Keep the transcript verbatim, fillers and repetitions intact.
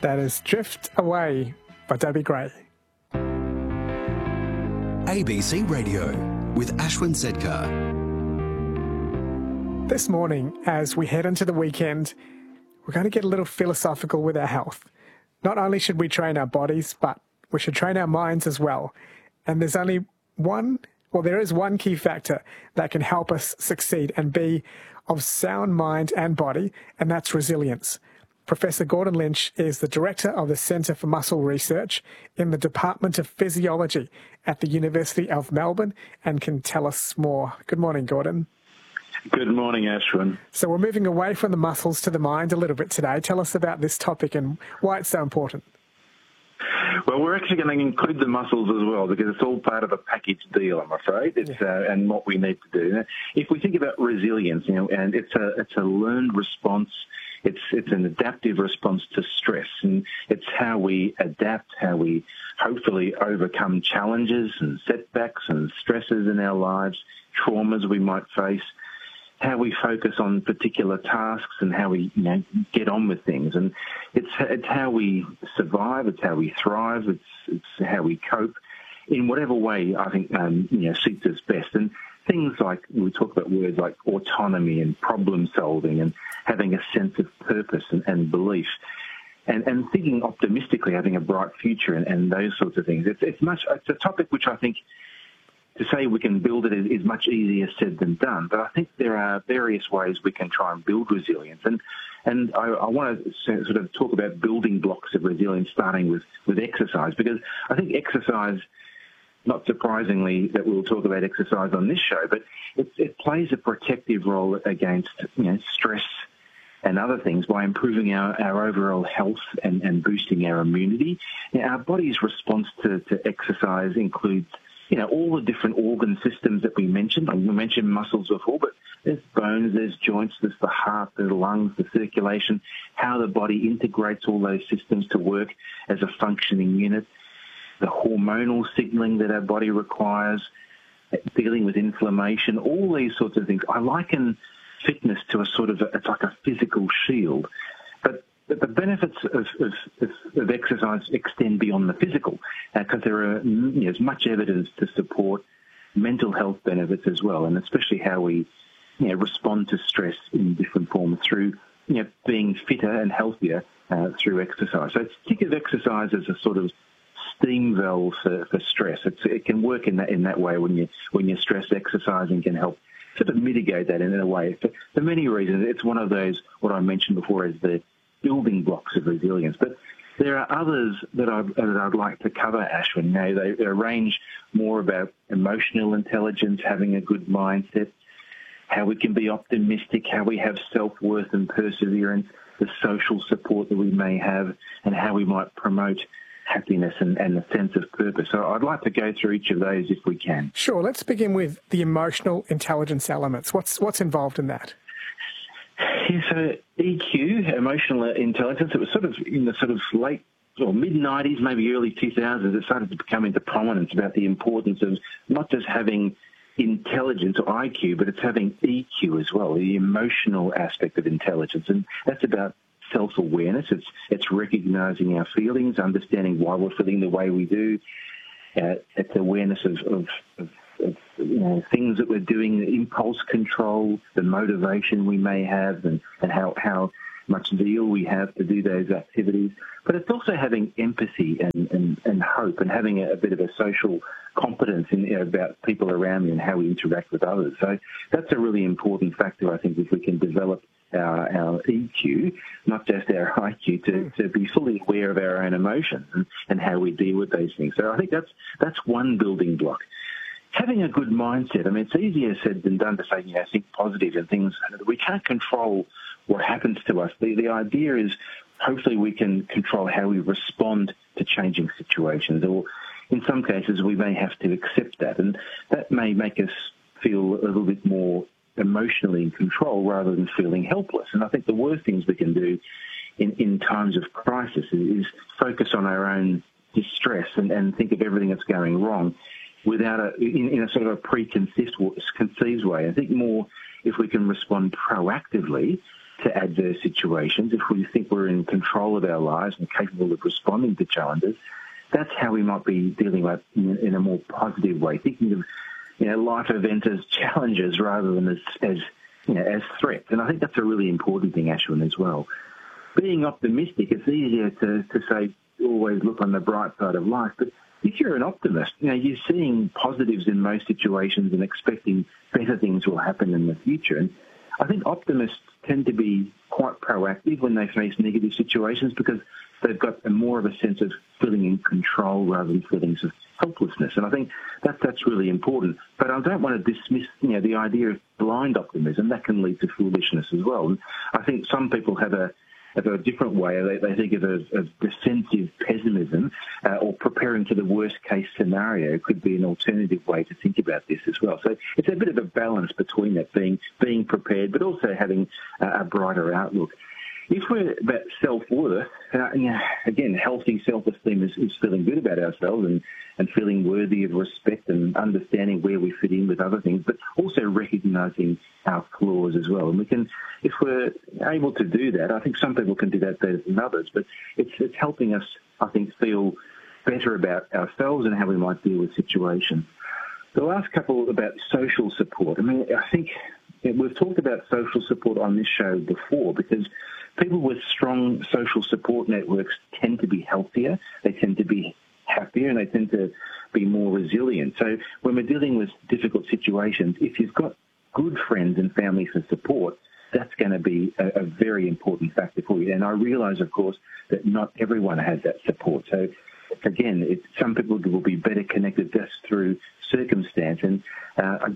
That is Drift Away by Debbie Gray. A B C Radio with Ashwin Sedkar. This morning, as we head into the weekend, we're going to get a little philosophical with our health. Not only should we train our bodies, but we should train our minds as well. And there's only one, well, there is one key factor that can help us succeed and be of sound mind and body, and that's resilience. Professor Gordon Lynch is the Director of the Centre for Muscle Research in the Department of Physiology at the University of Melbourne and can tell us more. Good morning, Gordon. Good morning, Ashwin. So we're moving away from the muscles to the mind a little bit today. Tell us about this topic and why it's so important. Well, we're actually going to include the muscles as well because it's all part of a package deal, I'm afraid, it's, yeah. uh, and what we need to do. If we think about resilience, you know, and it's a it's a learned response. It's it's an adaptive response to stress, and it's how we adapt, how we hopefully overcome challenges and setbacks and stresses in our lives, traumas we might face, how we focus on particular tasks and how we, you know, get on with things. And it's it's how we survive, it's how we thrive, it's it's how we cope in whatever way I think um, you know suits us best. And things like, we talk about words like autonomy and problem solving and having a sense of purpose and, and belief, and, and thinking optimistically, having a bright future and, and those sorts of things. It's, it's much. It's a topic which I think to say we can build it is, is much easier said than done. But I think there are various ways we can try and build resilience. And and I, I want to sort of talk about building blocks of resilience, starting with, with exercise, because I think exercise, not surprisingly that we'll talk about exercise on this show, but it, it plays a protective role against, you know, stress and other things by improving our, our overall health and, and boosting our immunity. Now, our body's response to, to exercise includes, you know, all the different organ systems that we mentioned. We mentioned muscles before, but there's bones, there's joints, there's the heart, there's the lungs, the circulation, how the body integrates all those systems to work as a functioning unit, the hormonal signaling that our body requires, dealing with inflammation, all these sorts of things. I liken fitness to a sort of, a, it's like a physical shield. But, but the benefits of, of, of, of exercise extend beyond the physical, because uh, there are you know, there's much evidence to support mental health benefits as well, and especially how we you know, respond to stress in different forms through you know, being fitter and healthier uh, through exercise. So think of exercise as a sort of steam valve for, for stress. It's, it can work in that in that way when you when you're stressed. Exercising can help sort of mitigate that in a way. For, for many reasons, it's one of those, what I mentioned before, as the building blocks of resilience. But there are others that, I, that I'd like to cover, Ashwin. You know, they, they range more about emotional intelligence, having a good mindset, how we can be optimistic, how we have self-worth and perseverance, the social support that we may have, and how we might promote happiness and, and a sense of purpose. So I'd like to go through each of those if we can. Sure. Let's begin with the emotional intelligence elements. What's what's involved in that? Yeah, so E Q, emotional intelligence, it was sort of in the sort of late or mid nineties, maybe early two thousands, it started to become into prominence about the importance of not just having intelligence or I Q, but it's having E Q as well, the emotional aspect of intelligence. And that's about self-awareness. It's it's recognizing our feelings, understanding why we're feeling the way we do. Uh, it's awareness of, of, of, of you know, things that we're doing, the impulse control, the motivation we may have, and, and how, how much zeal we have to do those activities. But it's also having empathy and, and, and hope, and having a, a bit of a social competence in, you know, about people around me and how we interact with others. So that's a really important factor, I think, if we can develop Our, our E Q, not just our I Q, to, to be fully aware of our own emotions and, and how we deal with those things. So I think that's that's one building block. Having a good mindset, I mean, it's easier said than done to say, you know, think positive and things. We can't control what happens to us. The, the idea is hopefully we can control how we respond to changing situations, or in some cases we may have to accept that, and that may make us feel a little bit more emotionally in control rather than feeling helpless. And I think the worst things we can do in, in times of crisis is focus on our own distress and, and think of everything that's going wrong without a, in, in a sort of a preconceived conceived way. I think more if we can respond proactively to adverse situations, if we think we're in control of our lives and capable of responding to challenges, that's how we might be dealing with in, in a more positive way, thinking of, you know, life events as challenges rather than as, as, you know, as threats. And I think that's a really important thing, Ashwin, as well. Being optimistic, it's easier to, to say, always look on the bright side of life, but if you're an optimist, you know, you're seeing positives in most situations and expecting better things will happen in the future. And I think optimists tend to be quite proactive when they face negative situations because they've got a more of a sense of feeling in control rather than feelings of helplessness. And I think that that's really important. But I don't want to dismiss, you know, the idea of blind optimism. That can lead to foolishness as well. And I think some people have a of a different way. They, they think of a of defensive pessimism uh, or preparing for the worst-case scenario could be an alternative way to think about this as well. So it's a bit of a balance between that, being being prepared but also having uh, a brighter outlook. If we're about self-worth, uh, you know, again, healthy self-esteem is, is feeling good about ourselves and, and feeling worthy of respect and understanding where we fit in with other things, but also recognising our flaws as well. And we can, if we're able to do that, I think some people can do that better than others, but it's, it's helping us, I think, feel better about ourselves and how we might deal with situations. The last couple about social support. I mean, I think we've talked about social support on this show before because people with strong social support networks tend to be healthier, they tend to be happier, and they tend to be more resilient. So when we're dealing with difficult situations, if you've got good friends and family for support, that's going to be a, a very important factor for you. And I realise, of course, that not everyone has that support. So again, it, some people will be better connected just through circumstance. And uh,